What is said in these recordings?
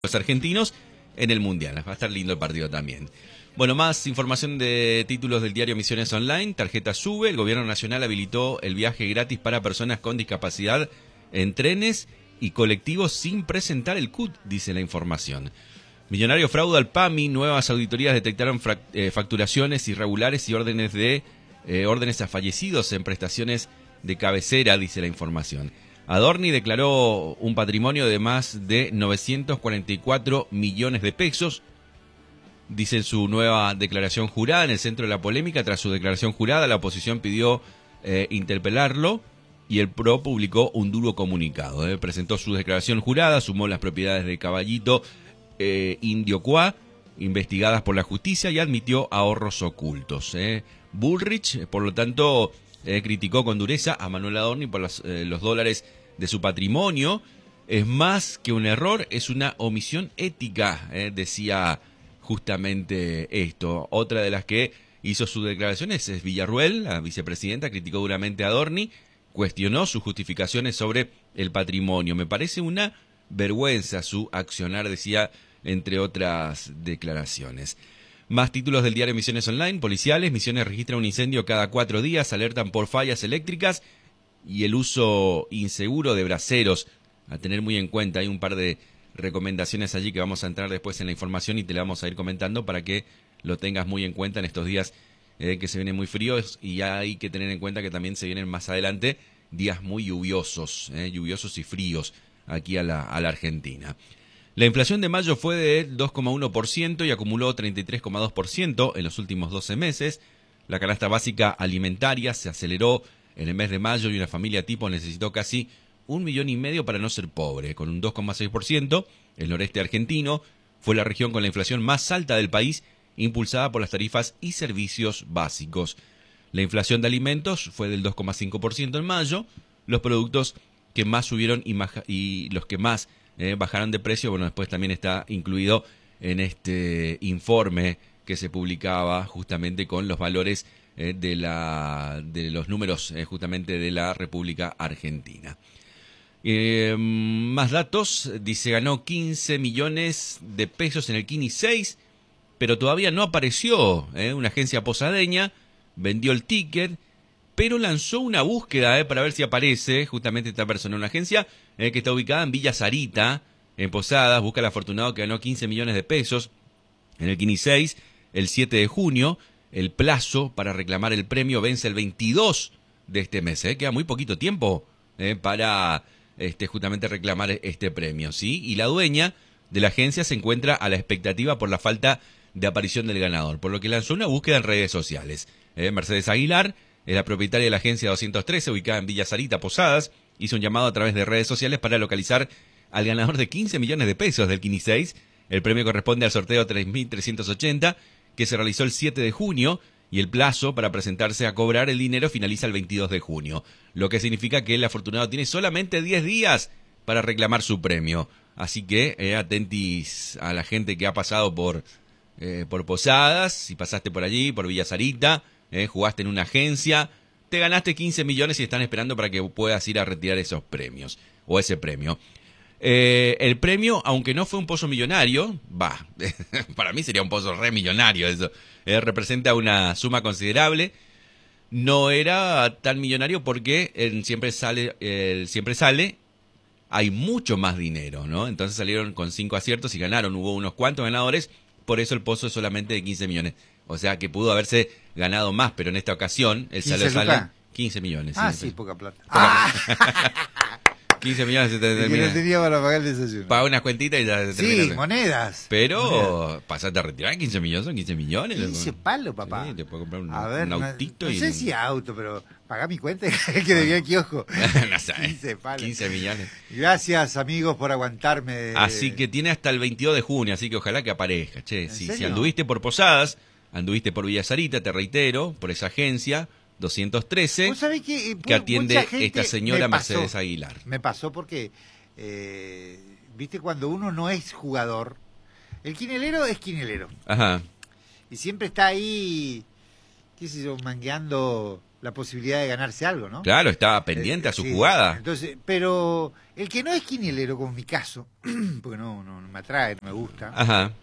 los argentinos en el Mundial. Va a estar lindo el partido también. Bueno, más información de títulos del diario Misiones Online. Tarjeta sube. El gobierno nacional habilitó el viaje gratis para personas con discapacidad en trenes y colectivos sin presentar el CUT, dice la información. Millonario fraude al PAMI. Nuevas auditorías detectaron facturaciones irregulares y órdenes a fallecidos en prestaciones de cabecera, dice la información. Adorni declaró un patrimonio de más de 944 millones de pesos, dice en su nueva declaración jurada. En el centro de la polémica, tras su declaración jurada, la oposición pidió interpelarlo y el PRO publicó un duro comunicado. Presentó su declaración jurada, sumó las propiedades de Caballito, Indio Cuá, investigadas por la justicia, y admitió ahorros ocultos. Bullrich, por lo tanto, criticó con dureza a Manuel Adorni por los dólares de su patrimonio. Es más que un error, es una omisión ética, decía justamente esto. Otra de las que hizo sus declaraciones es Villarruel, la vicepresidenta, criticó duramente a Adorni, cuestionó sus justificaciones sobre el patrimonio. Me parece una vergüenza su accionar, decía, entre otras declaraciones. Más títulos del diario Misiones Online. Policiales, Misiones registra un incendio cada 4 días, alertan por fallas eléctricas y el uso inseguro de braseros. A tener muy en cuenta, hay un par de recomendaciones allí que vamos a entrar después en la información y te la vamos a ir comentando para que lo tengas muy en cuenta en estos días que se vienen muy fríos, y hay que tener en cuenta que también se vienen más adelante días muy lluviosos y fríos aquí a la Argentina. La inflación de mayo fue de 2,1% y acumuló 33,2% en los últimos 12 meses. La canasta básica alimentaria se aceleró en el mes de mayo y una familia tipo necesitó casi 1,5 millones para no ser pobre. Con un 2,6%, el noreste argentino fue la región con la inflación más alta del país, impulsada por las tarifas y servicios básicos. La inflación de alimentos fue del 2,5% en mayo. Los productos que más subieron y los que más bajaron de precio, bueno, después también está incluido en este informe que se publicaba justamente con los valores de los números justamente de la República Argentina. Más datos, dice, ganó 15 millones de pesos en el Kini 6, pero todavía no apareció. Una agencia posadeña vendió el ticket, pero lanzó una búsqueda para ver si aparece justamente esta persona. Una agencia que está ubicada en Villa Sarita, en Posadas, busca al afortunado que ganó 15 millones de pesos en el Kini 6 el 7 de junio. El plazo para reclamar el premio vence el 22 de este mes. Queda muy poquito tiempo para justamente reclamar este premio, ¿sí? Y la dueña de la agencia se encuentra a la expectativa por la falta de aparición del ganador, por lo que lanzó una búsqueda en redes sociales. Mercedes Aguilar es la propietaria de la agencia 213, ubicada en Villa Sarita, Posadas. Hizo un llamado a través de redes sociales para localizar al ganador de 15 millones de pesos del Kini 6. El premio corresponde al sorteo 3.380, que se realizó el 7 de junio, y el plazo para presentarse a cobrar el dinero finaliza el 22 de junio, lo que significa que el afortunado tiene solamente 10 días para reclamar su premio. Así que atentis a la gente que ha pasado por Posadas, si pasaste por allí, por Villa Sarita, jugaste en una agencia, te ganaste 15 millones y están esperando para que puedas ir a retirar esos premios, o ese premio. El premio, aunque no fue un pozo millonario, para mí sería un pozo re millonario eso, representa una suma considerable. No era tan millonario porque siempre sale, hay mucho más dinero, ¿no? Entonces salieron con 5 aciertos y ganaron, hubo unos cuantos ganadores, por eso el pozo es solamente de 15 millones. O sea que pudo haberse ganado más, pero en esta ocasión el salario sale 15 millones. Sí, poca plata. 15 millones se te termina. Que no tenía para pagar el desayuno. Paga unas cuentitas y ya se termina. Sí, monedas. Pero pasaste a retirar 15 millones, son 15 millones. 15 palos, papá. Sí, te puedo comprar un autito. No y sé si auto, pero pagá mi cuenta que debía el kiosco. No sabes. 15 palos. 15 millones. Gracias, amigos, por aguantarme. Así que tiene hasta el 22 de junio, así que ojalá que aparezca. Che, si anduviste por Posadas, anduviste por Villa Sarita, te reitero, por esa agencia 213 que atiende esta señora Mercedes Aguilar. Me pasó porque, viste, cuando uno no es jugador, el quinelero es quinelero. Ajá. Y siempre está ahí, qué sé yo, mangueando la posibilidad de ganarse algo, ¿no? Claro, estaba pendiente a su Sí, jugada. entonces, pero el que no es quinielero, como en mi caso, porque no me atrae, no me gusta, Ajá.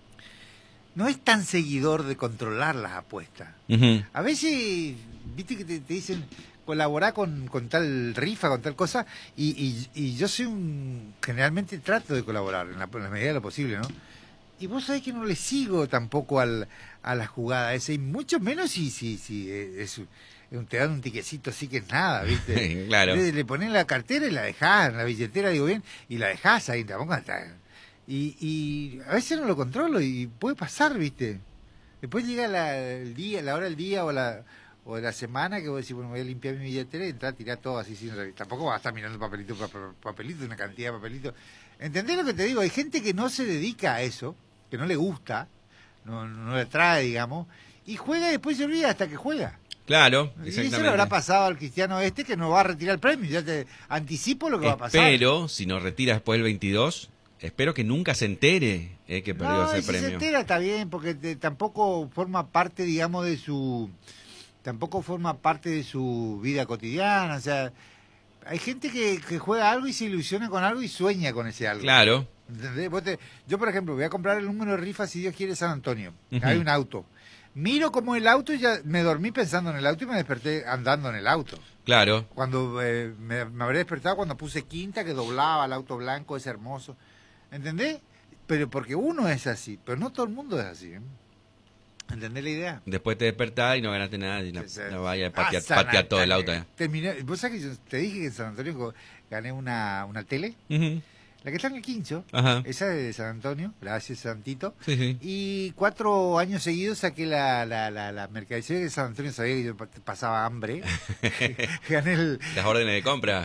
no es tan seguidor de controlar las apuestas. Ujú. A veces, viste que te dicen colaborar con tal rifa, con tal cosa, y yo generalmente trato de colaborar en la medida de lo posible, ¿no? Y vos sabés que no le sigo tampoco a la jugada esa, y mucho menos si te dan un tiquecito así que es nada, ¿viste? Claro. Le pones la cartera y la dejás, en la billetera, digo bien, y la dejás ahí, tampoco está. Y a veces no lo controlo y puede pasar, ¿viste? Después llega el día, la hora del día o la semana que vos decís, bueno, voy a limpiar mi billetera y entrar a tirar todo así sin revisar. Tampoco vas a estar mirando papelito, papelito, una cantidad de papelitos. ¿Entendés lo que te digo? Hay gente que no se dedica a eso, que no le gusta, no le atrae, digamos, y juega y después se olvida hasta que juega. Claro, Y exactamente. eso le habrá pasado al cristiano que no va a retirar el premio. Ya te anticipo lo que va a pasar. Pero, si nos retira después del 22, espero que nunca se entere que perdió ese si premio. se entera está bien, porque tampoco forma parte, digamos, tampoco forma parte de su vida cotidiana. O sea, hay gente que juega algo y se ilusiona con algo y sueña con ese algo. Claro. ¿Entendés? Yo, por ejemplo, voy a comprar el número de rifa, si Dios quiere, San Antonio. Ujú. Hay un auto. Miro como el auto y ya me dormí pensando en el auto y me desperté andando en el auto. Claro. Cuando me habré despertado cuando puse quinta, que doblaba el auto blanco, es hermoso. ¿Entendés? Pero porque uno es así, pero no todo el mundo es así. ¿Eh? ¿Entendés la idea? Después te despertás y no ganaste nada y no vaya a San patear todo el auto. Antonio. Terminé, vos sabés que yo te dije que en San Antonio gané una tele, Ujú. la que está en el Quincho, Ajá. esa es de San Antonio, gracias Santito. Sí, sí. Y 4 años seguidos saqué la mercancía de San Antonio, sabía que yo pasaba hambre. Gané Las órdenes de compra.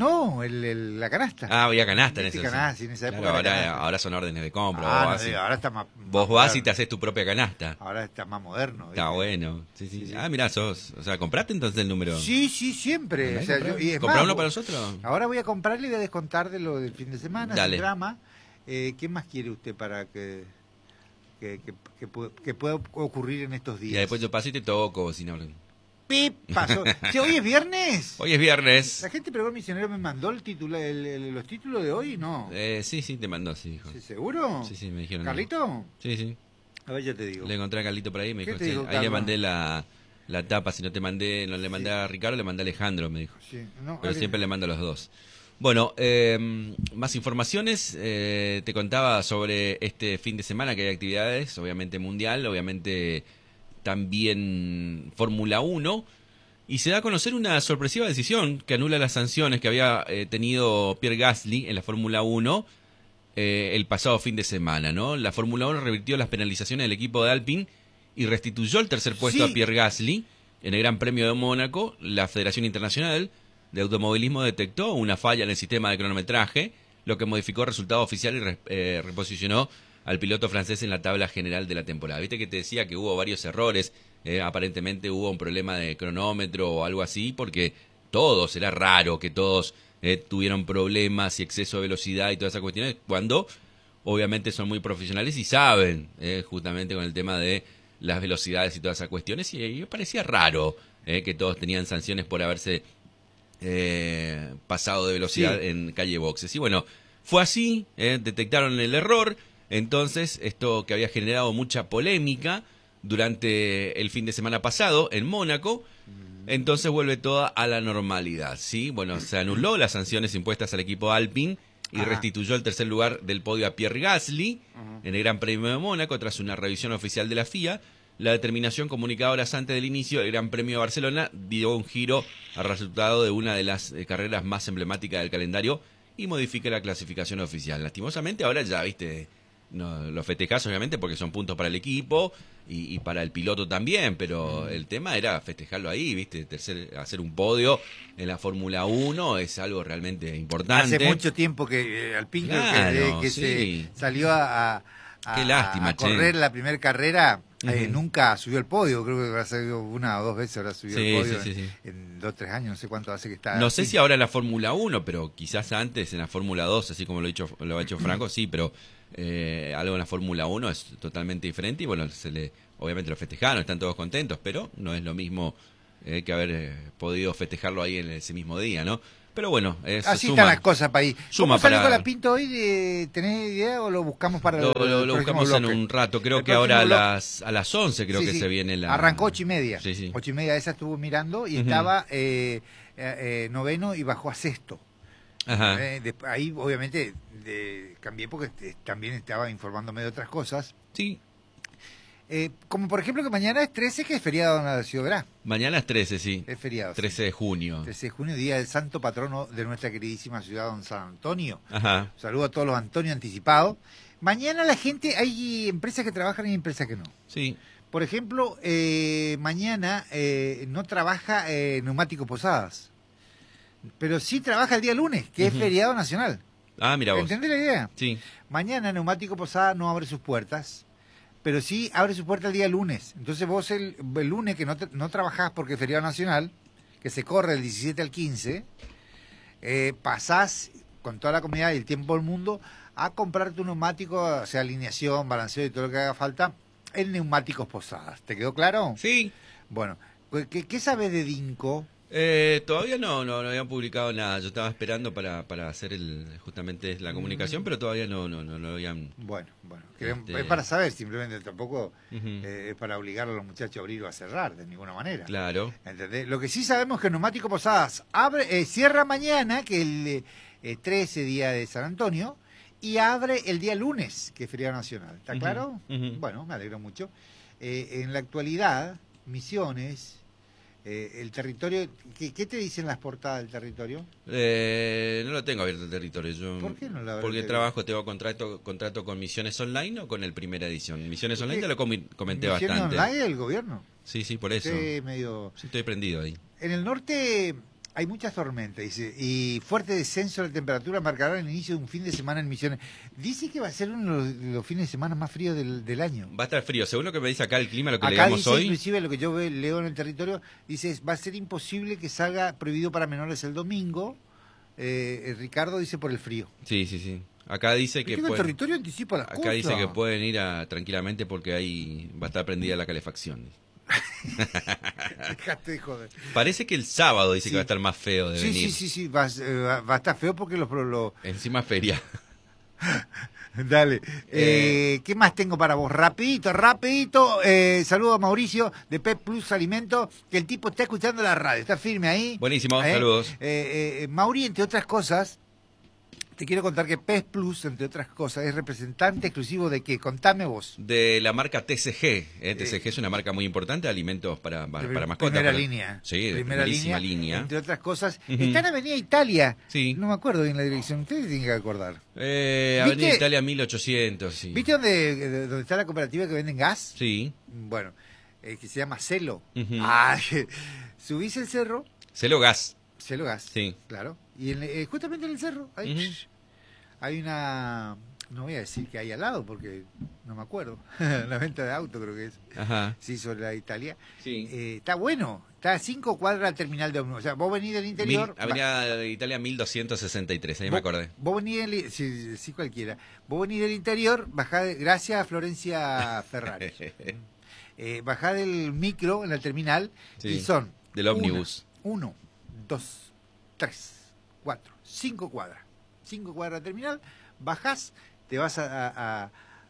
la canasta. Ah, había canasta en Viste, ese. canasta, en esa Claro, época era ahora, canasta. ahora son órdenes de compra. Ah, vos no vas, y, digo, ahora está más vos vas y moderno. te haces tu propia canasta. Ahora está más moderno. Está ¿viste? bueno. Sí, sí. Sí, sí. Ah, mirá, o sea, ¿compraste entonces el número? Sí, siempre. O sea, y es ¿Comprá más, uno para nosotros? ahora voy a comprarle y voy a descontar de lo del fin de semana, Dale. sin drama. ¿Qué más quiere usted para que pueda ocurrir en estos Y días? después yo paso y te toco, si no. ¡Pip! Pasó. Che, hoy es viernes. Hoy es viernes. La gente pregó el misionero me mandó los títulos de hoy, ¿no? Sí, te mandó, sí, dijo. ¿Sí, ¿Seguro? Sí, me dijeron. ¿Carlito? Sí, sí. A ver, ya te digo. Le encontré a Carlito por ahí, me ¿Qué dijo. te sí, dijo, ahí le Carlos? mandé la tapa, si no le mandé a Ricardo, le mandé a Alejandro, me dijo. Sí, no, Pero Ale- siempre le mando a los dos. Bueno, más informaciones. Te contaba sobre este fin de semana que hay actividades, obviamente mundial, obviamente también Fórmula 1. Y se da a conocer una sorpresiva decisión que anula las sanciones que había tenido Pierre Gasly en la Fórmula 1 el pasado fin de semana, ¿no? La Fórmula 1 revirtió las penalizaciones del equipo de Alpine y restituyó el tercer puesto Sí. a Pierre Gasly en el Gran Premio de Mónaco. La Federación Internacional de Automovilismo detectó una falla en el sistema de cronometraje, lo que modificó el resultado oficial y reposicionó al piloto francés en la tabla general de la temporada. Viste que te decía que hubo varios errores, aparentemente hubo un problema de cronómetro o algo así, porque era raro que todos tuvieron problemas y exceso de velocidad y todas esas cuestiones, cuando obviamente son muy profesionales y saben justamente con el tema de las velocidades y todas esas cuestiones, y me parecía raro que todos tenían sanciones por haberse pasado de velocidad Sí. en calle boxes. Y bueno, fue así, detectaron el error, entonces esto que había generado mucha polémica durante el fin de semana pasado en Mónaco, entonces vuelve toda a la normalidad, ¿sí? Bueno, se anuló las sanciones impuestas al equipo Alpine y Ajá. restituyó el tercer lugar del podio a Pierre Gasly en el Gran Premio de Mónaco tras una revisión oficial de la FIA. La determinación comunicada horas antes del inicio del Gran Premio de Barcelona dio un giro al resultado de una de las carreras más emblemáticas del calendario y modifica la clasificación oficial. Lastimosamente ahora ya, viste, no, los festejás obviamente porque son puntos para el equipo y para el piloto también, pero el tema era festejarlo ahí, viste, hacer un podio en la Fórmula 1 es algo realmente importante. Hace mucho tiempo que Alpine creo Claro, que sí. se salió a Qué lástima, a correr che. la primera carrera. Ujú. Nunca subió al podio, creo que habrá salido una o dos veces, habrá subido Sí, al podio sí, sí. en 2 o 3 años, no sé cuánto hace que está. No sé si ahora en la Fórmula 1, pero quizás antes en la Fórmula 2, así como lo ha hecho Franco, sí, pero algo en la Fórmula 1 es totalmente diferente y bueno, obviamente lo festejaron, están todos contentos, pero no es lo mismo que haber podido festejarlo ahí en ese mismo día, ¿no? Pero bueno, eso Así suma. están las cosas, país. Suma ¿Cómo salió para- con la Pinto hoy? ¿Tenés idea o lo buscamos para Lo el próximo buscamos en bloque? un rato. Creo El que ahora próximo a las 11 creo Sí, que sí. se viene la... Arrancó 8:30. Sí, sí. 8:30 esa estuvo mirando y Ujú. estaba noveno y bajó a sexto. Ajá. Ahí obviamente cambié porque también estaba informándome de otras cosas. Sí, Como por ejemplo que mañana es 13, que es feriado en la ciudad. mañana es 13, sí. Es feriado. 13 de junio. 13 de junio, día del santo patrono de nuestra queridísima ciudad, don San Antonio. Ajá. Saludo a todos los Antonio anticipados. Mañana la gente, hay empresas que trabajan y empresas que no. Sí. Por ejemplo, mañana no trabaja Neumáticos Posadas, pero sí trabaja el día lunes, que es Ujú. feriado nacional. Ah, mira vos. ¿Entendés la idea? Sí. Mañana Neumático Posada no abre sus puertas, pero sí abre sus puertas el día lunes. Entonces vos el lunes que no trabajás porque es feriado nacional, que se corre del 17 al 15, pasás con toda la comunidad y el tiempo del mundo a comprar tu neumático, o sea, alineación, balanceo y todo lo que haga falta, en Neumáticos Posadas. ¿Te quedó claro? Sí. Bueno, ¿qué sabes de Dinco? Todavía no habían publicado nada. Yo estaba esperando para hacer justamente la comunicación, pero todavía no habían... Bueno, Este- es para saber, simplemente tampoco Ujú. es para obligar a los muchachos a abrir o a cerrar, de ninguna manera. Claro. ¿Entendés? Lo que sí sabemos es que Neumático Posadas cierra mañana, que es el 13 día de San Antonio, y abre el día lunes, que es feriado nacional. ¿Está Ujú, claro? ujú. Bueno, me alegro mucho. En la actualidad, Misiones, el territorio, ¿qué te dicen las portadas del territorio? No lo tengo abierto el territorio. Yo, ¿Por qué no lo Porque abriste? tengo contrato con Misiones Online o con el Primera Edición. Misiones ¿Por Online qué? te lo comenté ¿Misiones bastante. online del gobierno? Sí, por eso. Sí, medio... Sí, estoy prendido ahí. En el norte hay muchas tormentas, dice, y fuerte descenso de la temperatura marcará el inicio de un fin de semana en Misiones. Dice que va a ser uno de los fines de semana más fríos del año. Va a estar frío. Según lo que me dice acá el clima, lo que Acá leemos dice, hoy. inclusive, lo que yo leo en el territorio, dice, va a ser imposible que salga prohibido para menores el domingo. Ricardo dice por el frío. Sí. Acá dice que El territorio anticipa las acá cosas. dice que pueden ir tranquilamente porque ahí va a estar prendida la calefacción. Dejate de joder. Parece que el sábado dice Sí. que va a estar más feo de venir. Sí, va a estar feo porque los Encima feria. Dale. ¿Qué más tengo para vos? Rapidito. Saludo a Mauricio de Pep Plus Alimento, que el tipo está escuchando la radio, está firme ahí. Buenísimo, saludos. Mauri, entre otras cosas, te quiero contar que Pep Plus, entre otras cosas, es representante exclusivo de qué. Contame vos. De la marca TCG. TCG es una marca muy importante de alimentos para mascotas. Primera línea. Sí, de Primera primerísima línea. Entre otras cosas. Ujú. Está en Avenida Italia. Sí. No me acuerdo bien la dirección. Ustedes tienen que acordar. Avenida Italia 1800, sí. ¿Viste dónde está la cooperativa que venden gas? Sí. Bueno, que se llama Celo. Ujú. Subís el cerro, Celo Gas. Celo Gas. Sí. Claro. Y justamente en el cerro hay, Ujú. hay una... No voy a decir que hay al lado porque no me acuerdo. La venta de auto creo que es. Ajá. Sí, sobre la Italia. Sí. Está bueno. Está a 5 cuadras al terminal de ómnibus. O sea, vos venís del interior... Avenida Italia 1263, ahí me acordé. Vos venís del... Sí, cualquiera. Vos venís del interior, gracias a Florencia Ferrari. Bajá del micro en la terminal Sí, y son... del ómnibus. 1, 2, 3, 4, 5 cuadras. 5 cuadras de terminal, bajás, te vas al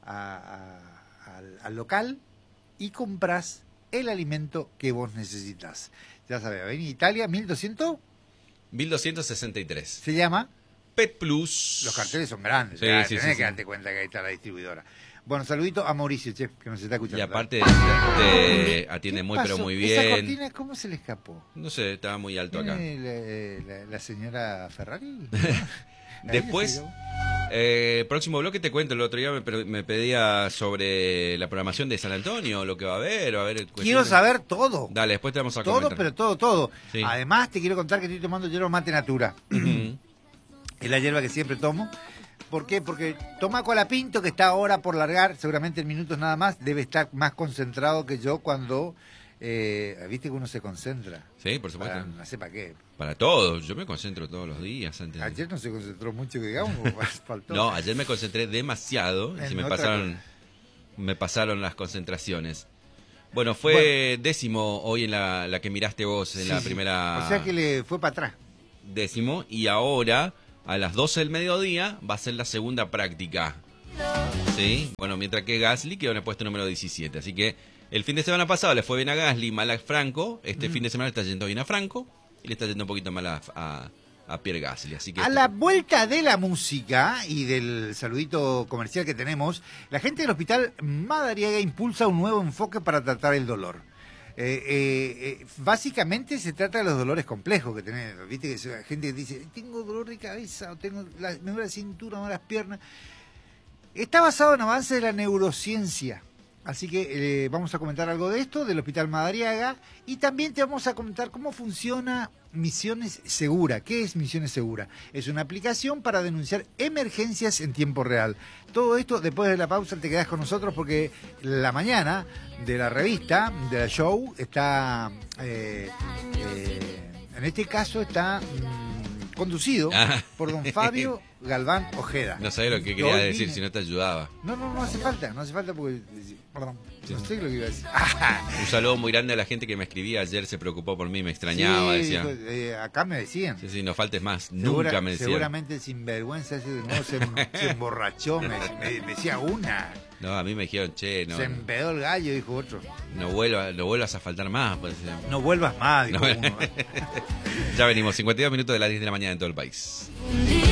local y compras el alimento que vos necesitas. Ya sabés, Avenida Italia 1200, 1263. se llama... Pet Plus. Los carteles son grandes, Sí, ya, sí, tenés sí, que sí. darte cuenta que ahí está la distribuidora. Bueno, saludito a Mauricio, che, que nos está escuchando. Y aparte te atiende ¿Qué muy, pero pasó? muy ¿Esa bien. cortina cómo se le escapó? No sé, estaba muy alto acá. La señora Ferrari? Después, próximo bloque te cuento. El otro día me pedía sobre la programación de San Antonio, lo que va a haber. Quiero cuestiones. saber todo. Dale, después te vamos a Todo, comentar. pero todo. Sí. Además, te quiero contar que estoy tomando hierba mate natura. Ujú. Es la hierba que siempre tomo. ¿Por qué? Porque toma Colapinto, que está ahora por largar, seguramente en minutos nada más, debe estar más concentrado que yo cuando... Viste que uno se concentra. Sí, por supuesto. No sé para qué. Para todos. Yo me concentro todos los días. Antes de- Ayer no se concentró mucho, que digamos, faltó. No, ayer me concentré demasiado y En se me otra pasaron las concentraciones. Bueno, fue décimo hoy en la que miraste vos en la primera... O sea que le fue para atrás. Décimo, y ahora a las 12 del mediodía va a ser la segunda práctica. ¿Sí? Bueno, mientras que Gasly quedó en el puesto número 17. Así que el fin de semana pasado le fue bien a Gasly, mal a Franco. Este fin de semana le está yendo bien a Franco y le está yendo un poquito mal a Pierre Gasly. Así que a la vuelta de la música y del saludito comercial que tenemos, la gente del Hospital Madariaga impulsa un nuevo enfoque para tratar el dolor. Básicamente se trata de los dolores complejos que tenemos. Viste que la gente dice, tengo dolor de cabeza, o me duele la cintura, me duele las piernas. Está basado en avances de la neurociencia. Así que vamos a comentar algo de esto, del Hospital Madariaga, y también te vamos a comentar cómo funciona Misiones Segura. ¿Qué es Misiones Segura? Es una aplicación para denunciar emergencias en tiempo real. Todo esto, después de la pausa, te quedás con nosotros porque la mañana de la revista, de la show, está, en este caso está conducido por don Fabio Galván Ojeda. No sabía lo que quería decir, si no te ayudaba. No hace falta porque... Perdón, sí. No sé lo que iba a decir. Un saludo muy grande a la gente que me escribía ayer, se preocupó por mí, me extrañaba, sí, decía. Acá me decían. Sí, no faltes más, nunca me decían. Seguramente el sinvergüenza ese de nuevo se emborrachó, me decía una. No, a mí me dijeron, che, no. Se empedó el gallo, dijo otro. No vuelvas a faltar más. Pues, no vuelvas más, dijo uno. Ya venimos, 52 minutos de las 10 de la mañana en todo el país.